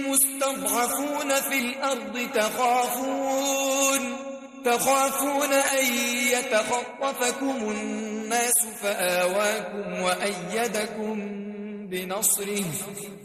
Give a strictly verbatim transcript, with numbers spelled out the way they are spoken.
مستضعفون في الأرض تخافون تخافون أن يتخطفكم الناس فآواكم وأيدكم بنصره